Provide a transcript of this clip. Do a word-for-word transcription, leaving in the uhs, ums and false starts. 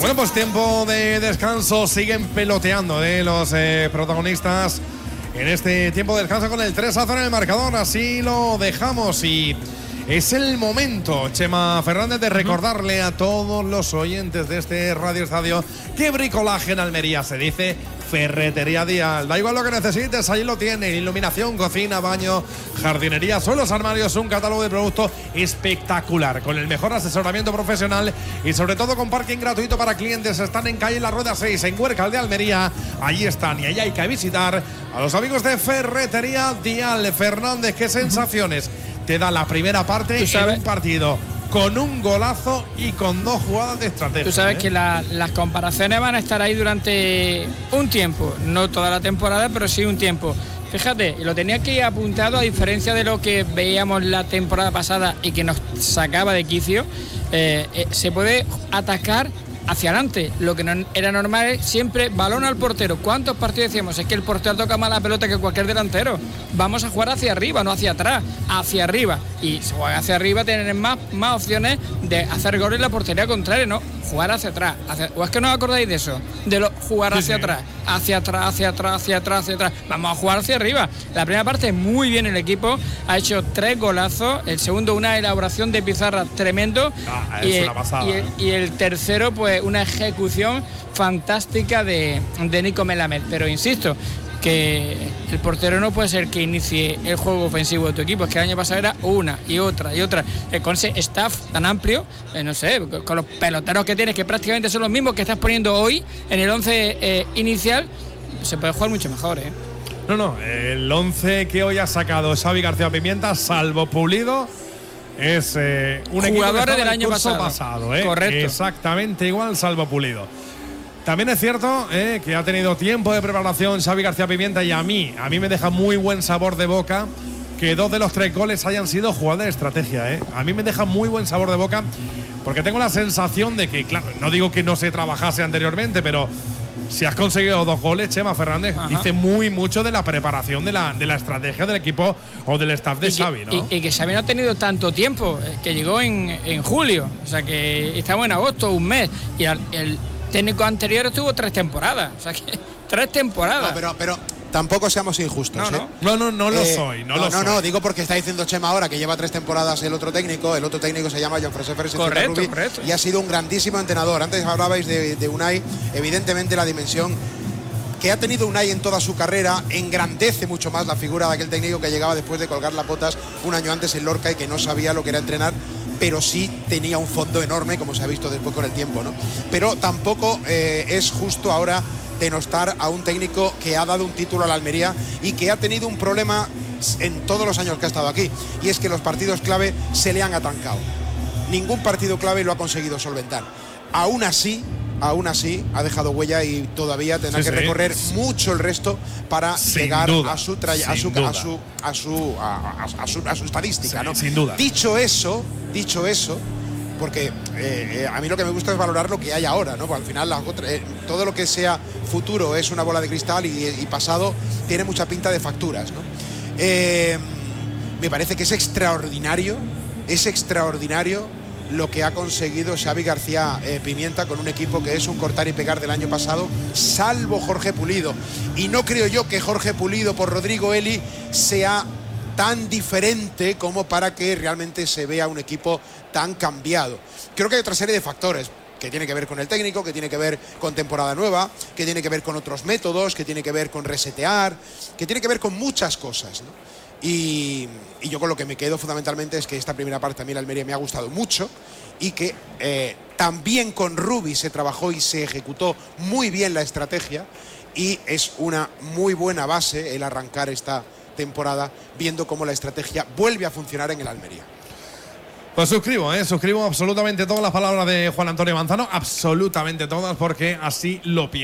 Bueno, pues tiempo de descanso. Siguen peloteando ¿eh? los eh, protagonistas en este tiempo de descanso con el tres a cero en el marcador. Así lo dejamos y es el momento, Chema Fernández, de recordarle a todos los oyentes de este Radio Estadio que bricolaje en Almería se dice Ferretería Dial. Da igual lo que necesites, ahí lo tiene. Iluminación, cocina, baño, jardinería, suelos, armarios, un catálogo de productos espectacular, con el mejor asesoramiento profesional y sobre todo con parking gratuito para clientes. Están en calle La Rueda seis, en Huércal de Almería. Allí están y allí hay que visitar a los amigos de Ferretería Dial. Fernández, ¿qué sensaciones te da la primera parte en un partido con un golazo y con dos jugadas de estrategia? Tú sabes ¿eh? que la, las comparaciones van a estar ahí durante un tiempo, no toda la temporada, pero sí un tiempo. Fíjate, lo tenía aquí apuntado, a diferencia de lo que veíamos la temporada pasada y que nos sacaba de quicio, eh, eh, se puede atacar hacia adelante. Lo que no era normal es siempre balón al portero. ¿Cuántos partidos decíamos? Es que el portero toca más la pelota que cualquier delantero. Vamos a jugar hacia arriba, no hacia atrás, hacia arriba. Y si juegan hacia arriba tienen más, más opciones de hacer gol en la portería contraria, ¿no? Jugar hacia atrás. Hacia, ¿O es que no os acordáis de eso? De lo, jugar sí, hacia sí. atrás, hacia atrás, hacia atrás, hacia atrás, hacia atrás. Vamos a jugar hacia arriba. La primera parte muy bien el equipo. Ha hecho tres golazos. El segundo, una elaboración de pizarra tremendo. Ah, y, es el, una pasada. y, el, y el tercero, pues una ejecución fantástica de, de Nico Melamed. Pero insisto, que el portero no puede ser que inicie el juego ofensivo de tu equipo. Es que el año pasado era una y otra y otra. Eh, con ese staff tan amplio, eh, no sé, con los peloteros que tienes, que prácticamente son los mismos que estás poniendo hoy en el once eh, inicial, se puede jugar mucho mejor, ¿eh? No, no, el once que hoy ha sacado Xavi García Pimienta, salvo Pulido, es eh, un Jugadores equipo que del año pasado, pasado. ¿eh? Correcto. Exactamente igual, salvo Pulido. También es cierto eh, que ha tenido tiempo de preparación Xavi García Pimienta y a mí, a mí me deja muy buen sabor de boca que dos de los tres goles hayan sido jugadas de estrategia. Eh. A mí me deja muy buen sabor de boca porque tengo la sensación de que, claro, no digo que no se trabajase anteriormente, pero si has conseguido dos goles, Chema Fernández, Ajá. dice muy mucho de la preparación de la, de la estrategia del equipo o del staff de y que, Xavi, ¿no? Y, y que Xavi no ha tenido tanto tiempo, eh, que llegó en, en julio, o sea que estamos en agosto, un mes, y al, el técnico anterior estuvo tres temporadas, o sea que tres temporadas. No, pero, pero tampoco seamos injustos. No, ¿eh? no. No, no, no lo Eh, soy, no, no lo no, soy. no, digo porque está diciendo Chema ahora que lleva tres temporadas el otro técnico. El otro técnico se llama Jean-François Ferrer Correcto, Rubí correcto. y ha sido un grandísimo entrenador. Antes hablabais de, de Unai, evidentemente la dimensión que ha tenido Unai en toda su carrera engrandece mucho más la figura de aquel técnico que llegaba después de colgar las botas un año antes en Lorca y que no sabía lo que era entrenar, pero sí tenía un fondo enorme, como se ha visto después con el tiempo, ¿no? Pero tampoco eh, es justo ahora denostar a un técnico que ha dado un título a la Almería y que ha tenido un problema en todos los años que ha estado aquí, y es que los partidos clave se le han atancado. Ningún partido clave lo ha conseguido solventar. Aún así, aún así ha dejado huella y todavía tendrá Sí, que sí. recorrer mucho el resto para Sin llegar duda, a su, traya- a sin su, duda. a su a su a, a- a su a su estadística, Sí, ¿no? sin duda. Dicho eso, dicho eso, porque eh, eh, a mí lo que me gusta es valorar lo que hay ahora, ¿no? Porque al final las otras- eh, todo lo que sea futuro es una bola de cristal y, y pasado tiene mucha pinta de facturas, ¿no? Eh, me parece que es extraordinario, es extraordinario lo que ha conseguido Xavi García eh, Pimienta con un equipo que es un cortar y pegar del año pasado, salvo Jorge Pulido. Y no creo yo que Jorge Pulido por Rodrigo Eli sea tan diferente como para que realmente se vea un equipo tan cambiado. Creo que hay otra serie de factores que tiene que ver con el técnico, que tiene que ver con temporada nueva, que tiene que ver con otros métodos, que tiene que ver con resetear, que tiene que ver con muchas cosas, ¿no? Y, y yo con lo que me quedo fundamentalmente es que esta primera parte a mí la Almería me ha gustado mucho y que eh, también con Rubí se trabajó y se ejecutó muy bien la estrategia y es una muy buena base el arrancar esta temporada viendo cómo la estrategia vuelve a funcionar en el Almería. Pues suscribo, ¿eh? suscribo absolutamente todas las palabras de Juan Antonio Manzano, absolutamente todas, porque así lo pienso.